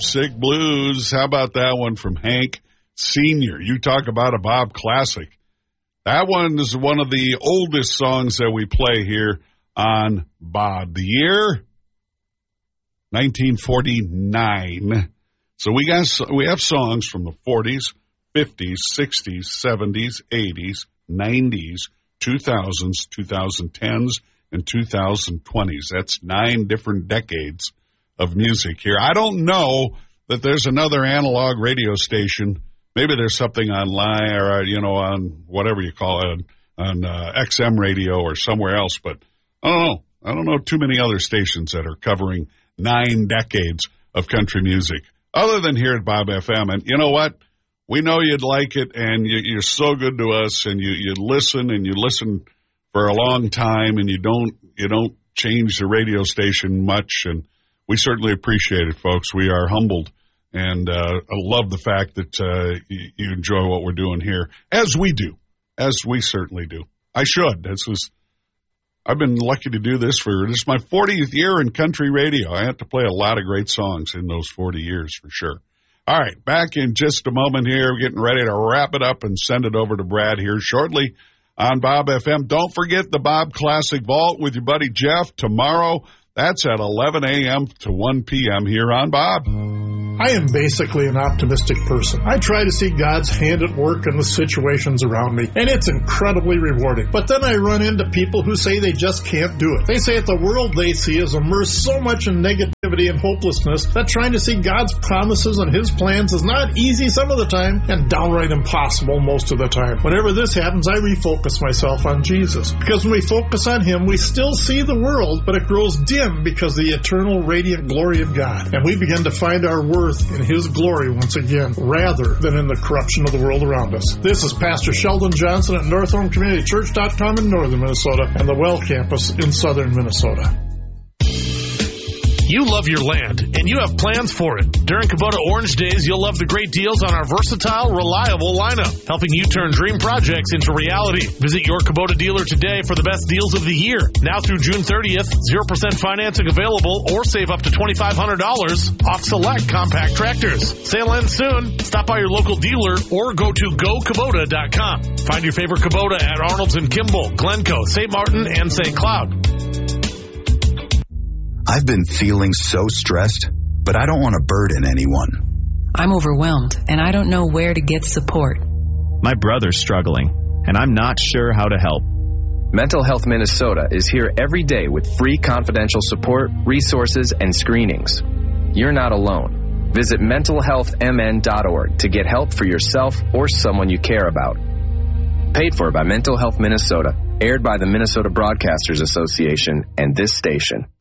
Sick Blues. How about that one from Hank Sr.? You talk about a Bob classic. That one is one of the oldest songs that we play here on Bob. The year 1949. So we have songs from the 40s, 50s, 60s, 70s, 80s, 90s, 2000s, 2010s, and 2020s. That's 9 different decades of music here. I don't know that there's another analog radio station. Maybe there's something online or, on whatever you call it, on XM radio or somewhere else, but I don't know. I don't know too many other stations that are covering 9 decades of country music other than here at Bob FM. And you know what? We know you'd like it, and you're so good to us, and you listen for a long time, and you don't change the radio station much, and we certainly appreciate it, folks. We are humbled, and I love the fact that you enjoy what we're doing here, as we certainly do. I should. I've been lucky to do this is my 40th year in country radio. I have to play a lot of great songs in those 40 years for sure. All right, back in just a moment here. We're getting ready to wrap it up and send it over to Brad here shortly on Bob FM. Don't forget the Bob Classic Vault with your buddy Jeff tomorrow. That's at 11 a.m. to 1 p.m. here on Bob. I am basically an optimistic person. I try to see God's hand at work in the situations around me, and it's incredibly rewarding. But then I run into people who say they just can't do it. They say that the world they see is immersed so much in negativity and hopelessness that trying to see God's promises and His plans is not easy some of the time and downright impossible most of the time. Whenever this happens, I refocus myself on Jesus. Because when we focus on Him, we still see the world, but it grows dim because of the eternal radiant glory of God. And we begin to find our worth in His glory once again, rather than in the corruption of the world around us. This is Pastor Sheldon Johnson at NorthHomeCommunityChurch.com in northern Minnesota and the Well Campus in southern Minnesota. You love your land, and you have plans for it. During Kubota Orange Days, you'll love the great deals on our versatile, reliable lineup, helping you turn dream projects into reality. Visit your Kubota dealer today for the best deals of the year. Now through June 30th, 0% financing available, or save up to $2,500 off select compact tractors. Sale ends soon. Stop by your local dealer or go to GoKubota.com. Find your favorite Kubota at Arnold's and Kimball, Glencoe, St. Martin, and St. Cloud. I've been feeling so stressed, but I don't want to burden anyone. I'm overwhelmed, and I don't know where to get support. My brother's struggling, and I'm not sure how to help. Mental Health Minnesota is here every day with free confidential support, resources, and screenings. You're not alone. Visit mentalhealthmn.org to get help for yourself or someone you care about. Paid for by Mental Health Minnesota, aired by the Minnesota Broadcasters Association and this station.